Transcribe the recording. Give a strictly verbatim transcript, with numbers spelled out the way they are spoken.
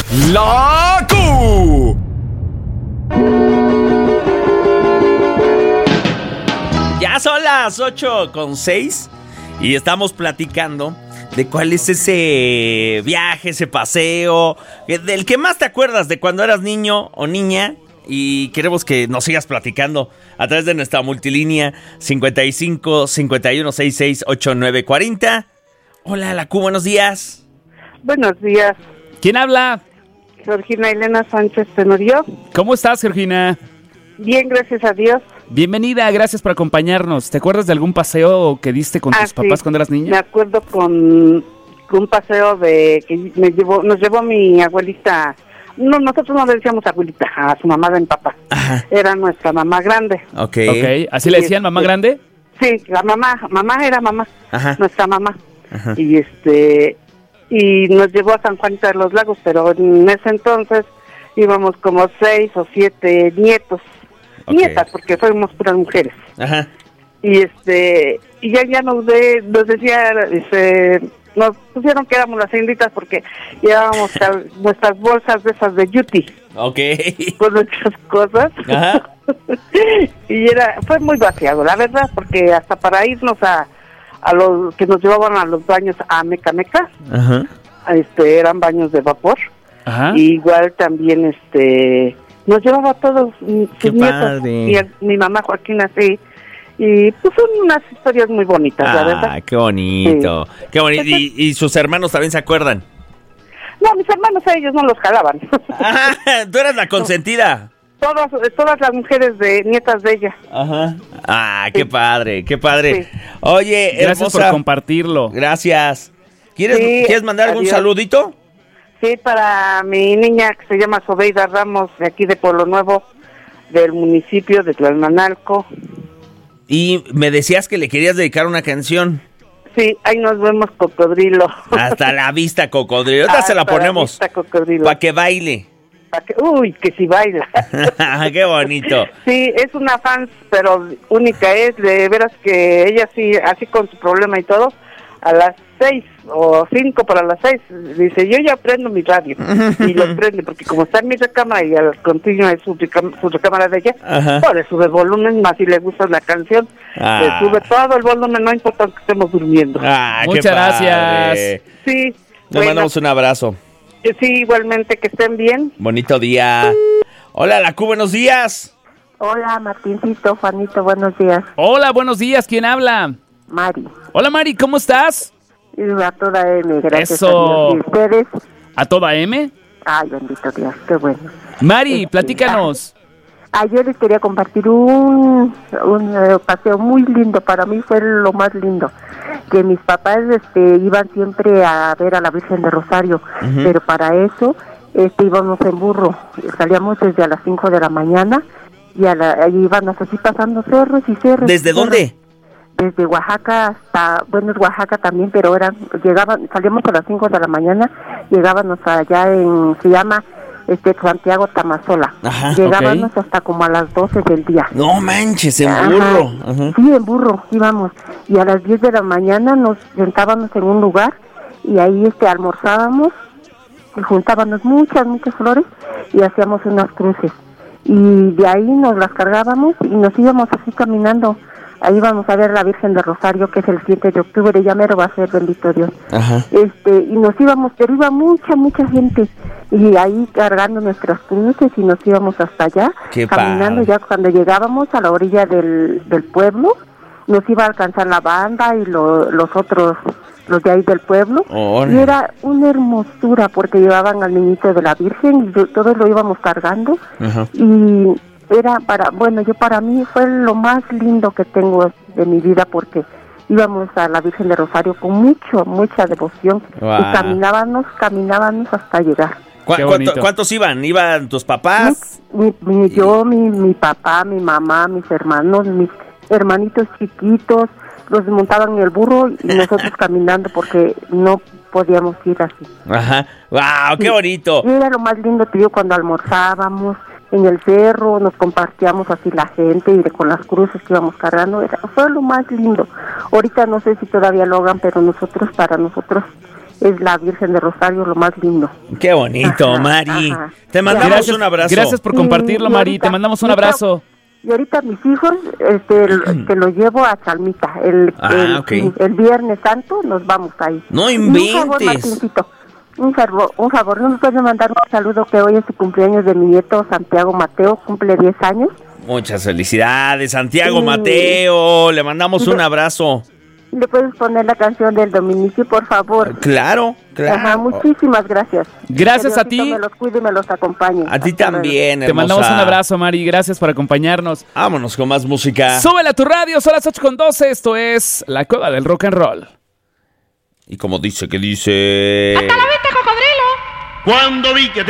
¡La Q! Ya son las ocho con seis y estamos platicando de cuál es ese viaje, ese paseo, del que más te acuerdas de cuando eras niño o niña. Y queremos que nos sigas platicando a través de nuestra multilínea cincuenta y cinco, cincuenta y uno, sesenta y seis, ochenta y nueve, cuarenta. Hola, La Q, buenos días. Buenos días. ¿Quién habla? Georgina Elena Sánchez Tenorio. ¿Cómo estás, Georgina? Bien, gracias a Dios. Bienvenida, gracias por acompañarnos. ¿Te acuerdas de algún paseo que diste con ah, tus papás sí. cuando eras niña? Me acuerdo con, con un paseo de que me llevó, nos llevó mi abuelita. No, nosotros no le decíamos abuelita, a su mamá de mi papá. Ajá. Era nuestra mamá grande. Ok. Ok, ¿así le decían mamá este, grande? Sí, la mamá, mamá era mamá, Ajá. nuestra mamá. Ajá. Y este y nos llevó a San Juanito de los Lagos, pero en ese entonces íbamos como seis o siete nietos, Okay. nietas, porque fuimos puras mujeres. Ajá. Y este y ya ya nos de, nos decía este nos pusieron que éramos las señoritas porque llevábamos cal, nuestras bolsas de esas de Yuti Ok. con nuestras cosas. Ajá. Y era fue muy vaciado, la verdad, porque hasta para irnos a a los que nos llevaban a los baños a Meca Meca, Ajá. este eran baños de vapor. Ajá. Y igual también este nos llevaba a todos sus Qué nietos padre. y a, mi mamá Joaquina así. Y pues son unas historias muy bonitas, la verdad. Ah, qué bonito. Sí. Qué bonito. Y, y sus hermanos también se acuerdan. No, mis hermanos a ellos no los jalaban. Ajá, tú eras la consentida. Todas, todas las mujeres de nietas de ella. Ajá. Ah, qué Sí. padre, qué padre. Sí. Oye, Gracias hermosa. por compartirlo. Gracias. ¿Quieres, Sí, ¿quieres mandar algún adiós. saludito? Sí, para mi niña que se llama Sobeida Ramos, de aquí de Pueblo Nuevo, del municipio de Tlalmanalco. Y me decías que le querías dedicar una canción. Sí, ahí nos vemos, cocodrilo. Hasta la vista, cocodrilo. Ahorita se la Hasta ponemos. vista, cocodrilo. Para que baile. Pa' que- uy, que si baila. Qué bonito. Sí, es una fan, pero única es, de veras que ella sí, así con su problema y todo, a las seis o cinco para las seis, dice, yo ya prendo mi radio, y lo prende, porque como está en mi recámara y al continuo es su, recam- su recámara de ella, Ajá. pues le sube volumen, más si le gusta la canción, Ah. le sube todo el volumen, no importa que estemos durmiendo. Ah, qué Muchas padre. gracias. Sí, Le bueno, mandamos un abrazo. sí, igualmente, que estén bien. Bonito día. Hola, La Q, buenos días. Hola, Martincito, Juanito, buenos días. Hola, buenos días. ¿Quién habla? Mari, Hola, Mari, ¿cómo estás? y a toda M, gracias Eso. a Dios. ¿Y ustedes? ¿A toda M? Ay, bendito Dios, qué bueno. Mari, Este, platícanos. Ah, yo les quería compartir un, un eh, paseo muy lindo, para mí fue lo más lindo, que mis papás este, iban siempre a ver a la Virgen de Rosario, Ujú. pero para eso este, íbamos en burro, salíamos desde a las cinco de la mañana y a la, ahí íbamos así pasando cerros y cerros. ¿Desde y cerros. dónde? Desde Oaxaca hasta, bueno, es Oaxaca también, pero eran, llegaban, salíamos a las cinco de la mañana, llegábamos allá en, se llama, este, Santiago Tamazola. Ajá, Llegábamos ok. hasta como a las doce del día. No manches, en Ajá. burro. Ajá. Sí, en burro, íbamos. Y a las diez de la mañana nos sentábamos en un lugar y ahí este almorzábamos y juntábamos muchas, muchas flores y hacíamos unas cruces. Y de ahí nos las cargábamos y nos íbamos así caminando. Ahí vamos a ver la Virgen de Rosario, que es el siete de octubre, ya mero va a ser, bendito Dios. Ajá. Este, y nos íbamos, pero iba mucha, mucha gente, y ahí cargando nuestras cruces y nos íbamos hasta allá, Qué caminando. padre. Ya cuando llegábamos a la orilla del, del pueblo, nos iba a alcanzar la banda y lo, los otros, los de ahí del pueblo, Órale. y era una hermosura, porque llevaban al niñito de la Virgen, y yo- todos lo íbamos cargando, Ajá. y era para, bueno, yo para mí fue lo más lindo que tengo de mi vida, porque íbamos a la Virgen de Rosario con mucho, mucha devoción, Guau. y caminábamos, caminábamos hasta llegar. ¿Cu- Qué cuánto- bonito. ¿Cuántos iban? ¿Iban tus papás? Mi, mi- yo, mi, mi papá, mi mamá, mis hermanos, mis hermanitos chiquitos, los montaban en el burro y nosotros caminando porque no podíamos ir así. Ajá. ¡Wow! ¡Qué Sí. bonito! Y era lo más lindo, tío, cuando almorzábamos en el cerro, nos compartíamos así la gente y de, con las cruces que íbamos cargando, era, fue lo más lindo. Ahorita no sé si todavía lo hagan, pero nosotros, para nosotros, es la Virgen de Rosario, lo más lindo. Qué bonito, Ajá, Mari. ajá. Te mandamos Gracias, un abrazo. gracias por compartirlo, Sí, y Mari. ahorita- Te mandamos un y ahorita- abrazo. Y ahorita mis hijos, este, el- que los llevo a Chalmita. El, Ah, el, ok. el Viernes Santo nos vamos ahí. No Y un favor, inventes. Martincito, un favor, un favor, ¿no me puedes mandar un saludo que hoy es su cumpleaños de mi nieto Santiago Mateo, cumple diez años? Muchas felicidades, Santiago Sí. Mateo. Le mandamos un abrazo. ¿Le puedes poner la canción del Dominici, por favor? Claro, claro. Ajá, muchísimas gracias. Gracias Que a Diosito ti. me los cuide y me los acompañe. A ti Hasta luego. también, Te mandamos hermosa. un abrazo, Mari. Gracias por acompañarnos. Vámonos con más música. Súbela a tu radio, son las ocho con doce. Esto es La Cueva del Rock and Roll. Y como dice que dice... Cuando vi que